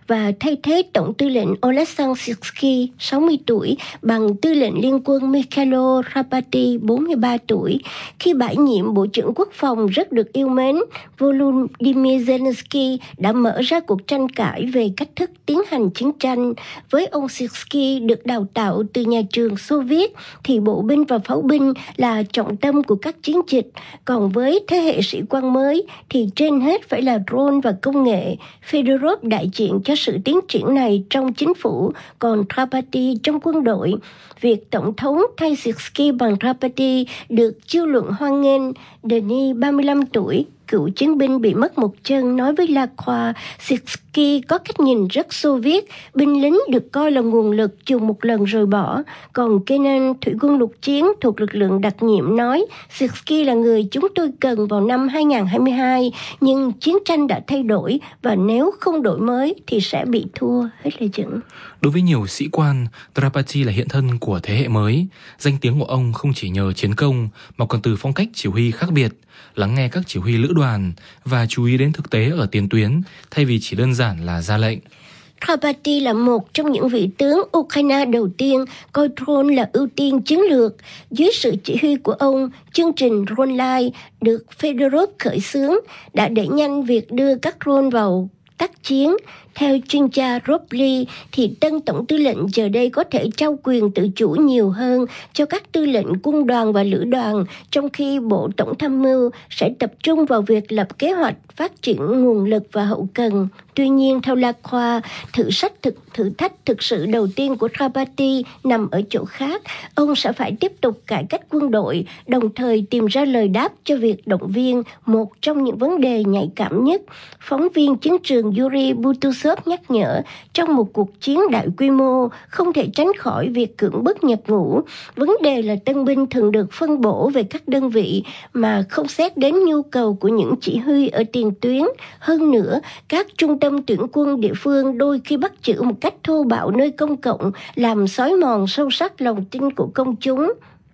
và thay thế Tổng tư lệnh Oleksandr Syrskyi, 60 tuổi, bằng tư lệnh liên quân Mikhailo Rapati, 43 tuổi. Khi bãi nhiệm Bộ trưởng Quốc phòng rất được yêu mến, Volodymyr Zelensky đã mở ra cuộc tranh cãi về cách thức tiến hành chiến tranh. Với ông Syrskyi được đào tạo từ nhà trường Xô Viết, thì bộ binh và pháo binh là trọng tâm của các chiến dịch. Còn với thế hệ sĩ quan mới thì trên hết phải là drone và công nghệ. Fedorov đại diện cho sự tiến triển này trong chính phủ, còn Rapati trong quân đội. Việc tổng thống thay Syrskyi bằng Rapati được dư luận hoan nghênh. Denis, 35 tuổi, cựu chiến binh bị mất một chân, nói với La Croix, Syrskyi có cách nhìn rất Xô Viết, binh lính được coi là nguồn lực dùng một lần rồi bỏ. Còn Kenan, thủy quân lục chiến thuộc lực lượng đặc nhiệm, nói Syrskyi là người chúng tôi cần vào năm 2022, nhưng chiến tranh đã thay đổi và nếu không đổi mới thì sẽ bị thua. Hết lời dẫn. Đối với nhiều sĩ quan, Rapati là hiện thân của thế hệ mới. Danh tiếng của ông không chỉ nhờ chiến công mà còn từ phong cách chỉ huy khác biệt, lắng nghe các chỉ huy lữ đoàn và chú ý đến thực tế ở tiền tuyến thay vì chỉ đơn giản là ra lệnh. Rapati là một trong những vị tướng Ukraine đầu tiên coi drone là ưu tiên chiến lược. Dưới sự chỉ huy của ông, chương trình Drone Light được Fedorov khởi xướng đã đẩy nhanh việc đưa các drone vào tác chiến. Theo chuyên gia Robley, thì tân tổng tư lệnh giờ đây có thể trao quyền tự chủ nhiều hơn cho các tư lệnh quân đoàn và lữ đoàn, trong khi Bộ Tổng tham mưu sẽ tập trung vào việc lập kế hoạch, phát triển nguồn lực và hậu cần. Tuy nhiên, theo Lacroix, thử thách thực sự đầu tiên của Rapati nằm ở chỗ khác. Ông sẽ phải tiếp tục cải cách quân đội, đồng thời tìm ra lời đáp cho việc động viên, một trong những vấn đề nhạy cảm nhất. Phóng viên chiến trường Yuri Butusov nhắc nhở, trong một cuộc chiến đại quy mô, không thể tránh khỏi việc cưỡng bức nhập ngũ. Vấn đề là tân binh thường được phân bổ về các đơn vị mà không xét đến nhu cầu của những chỉ huy ở tiền tuyến. Hơn nữa, các trung tâm tuyển quân địa phương đôi khi bắt chước một cách thô bạo nơi công cộng, làm xói mòn sâu sắc lòng tin của công chúng.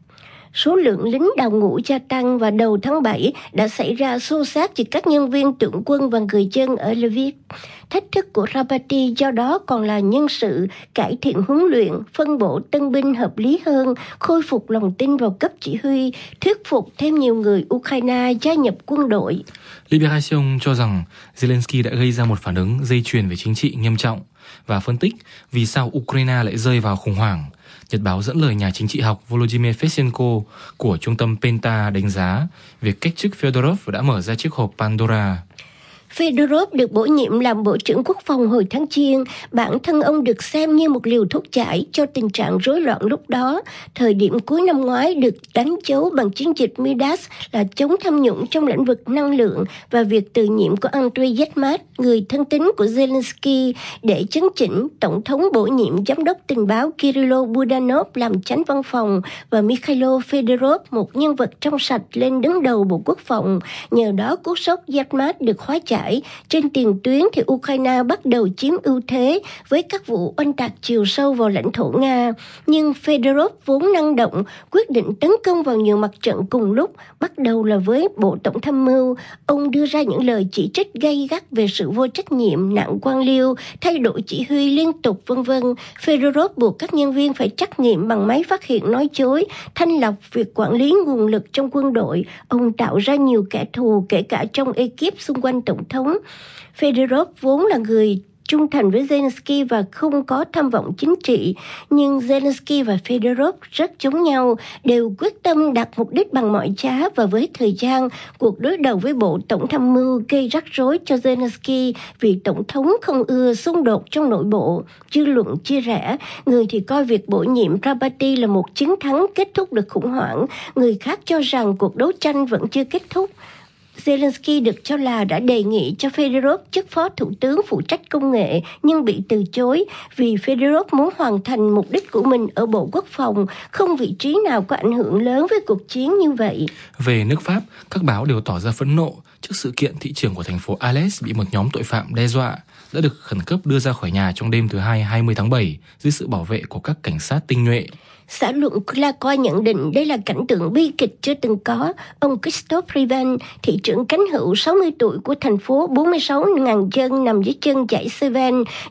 Số lượng lính đào ngũ gia tăng và đầu tháng 7 đã xảy ra xô xát giữa các nhân viên tuyển quân và người dân ở Lviv. Thách thức của Rapati do đó còn là nhân sự, cải thiện huấn luyện, phân bổ tân binh hợp lý hơn, khôi phục lòng tin vào cấp chỉ huy, thuyết phục thêm nhiều người Ukraine gia nhập quân đội. Liberation cho rằng Zelensky đã gây ra một phản ứng dây chuyền về chính trị nghiêm trọng và phân tích vì sao Ukraine lại rơi vào khủng hoảng. Nhật báo dẫn lời nhà chính trị học Volodymyr Fesenko của trung tâm Penta đánh giá việc cách chức Fedorov đã mở ra chiếc hộp Pandora. Fedorov được bổ nhiệm làm Bộ trưởng Quốc phòng hồi tháng Giêng. Bản thân ông được xem như một liều thuốc giải cho tình trạng rối loạn lúc đó. Thời điểm cuối năm ngoái được đánh dấu bằng chiến dịch Midas là chống tham nhũng trong lĩnh vực năng lượng và việc từ nhiệm của Andriy Yermak, người thân tín của Zelensky, để chấn chỉnh. Tổng thống bổ nhiệm giám đốc tình báo Kirilo Budanov làm chánh văn phòng và Mikhailo Fedorov, một nhân vật trong sạch, lên đứng đầu Bộ Quốc phòng. Nhờ đó cú sốc Yermak được hóa giải. Trên tiền tuyến thì Ukraine bắt đầu chiếm ưu thế với các vụ oanh tạc chiều sâu vào lãnh thổ Nga. Nhưng Fedorov vốn năng động, quyết định tấn công vào nhiều mặt trận cùng lúc, bắt đầu là với Bộ Tổng tham mưu. Ông đưa ra những lời chỉ trích gay gắt về sự vô trách nhiệm, nạn quan liêu, thay đổi chỉ huy liên tục v.v. Fedorov buộc các nhân viên phải trắc nghiệm bằng máy phát hiện nói dối, thanh lọc việc quản lý nguồn lực trong quân đội. Ông tạo ra nhiều kẻ thù, kể cả trong ekip xung quanh Tổng thống. Fedorov vốn là người trung thành với Zelensky và không có tham vọng chính trị, nhưng Zelensky và Fedorov rất giống nhau, đều quyết tâm đạt mục đích bằng mọi giá, và với thời gian, cuộc đối đầu với Bộ Tổng tham mưu gây rắc rối cho Zelensky vì Tổng thống không ưa xung đột trong nội bộ. Dư luận chia rẽ, người thì coi việc bổ nhiệm Rapati là một chiến thắng kết thúc được khủng hoảng, người khác cho rằng cuộc đấu tranh vẫn chưa kết thúc. Zelensky được cho là đã đề nghị cho Fedorov chức phó thủ tướng phụ trách công nghệ nhưng bị từ chối vì Fedorov muốn hoàn thành mục đích của mình ở Bộ Quốc phòng, không vị trí nào có ảnh hưởng lớn với cuộc chiến như vậy. Về nước Pháp, các báo đều tỏ ra phẫn nộ trước sự kiện thị trưởng của thành phố Alès bị một nhóm tội phạm đe dọa, đã được khẩn cấp đưa ra khỏi nhà trong đêm thứ Hai 20 tháng 7 dưới sự bảo vệ của các cảnh sát tinh nhuệ. Xã luận Lacroix nhận định đây là cảnh tượng bi kịch chưa từng có. Ông Christophe Rivan, thị trưởng cánh hữu 60 tuổi của thành phố 46.000 dân nằm dưới chân dãy Cevennes,